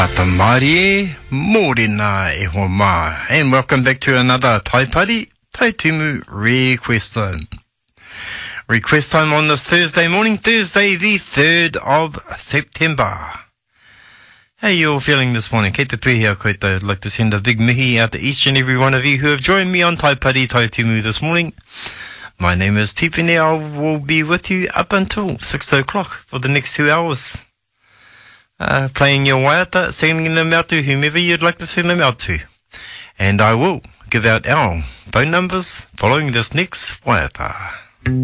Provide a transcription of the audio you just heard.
Marie, morena e hoa mā. And welcome back to another Tai Pari, Tai Tumu Request Time. Request time on this Thursday morning, Thursday the 3rd of September. How are you all feeling this morning? Kei te pēhea koutou. I'd like to send a big mihi out to each and every one of you who have joined me on Tai Pari, Tai Tumu this morning. My name is Tipene. I will be with you up until 6 o'clock for the next 2 hours. Playing your waiata, sending them out to whomever you'd like to send them out to. And I will give out our phone numbers following this next waiata.